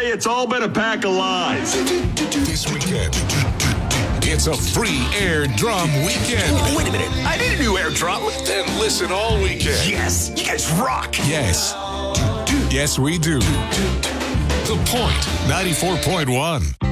say it's all been a pack of lies. This weekend, it's a free air drum weekend. Wait a minute. I need a new air drum. Then listen all weekend. Yes. You guys rock. Yes. Yes, we do. The Point 94.1.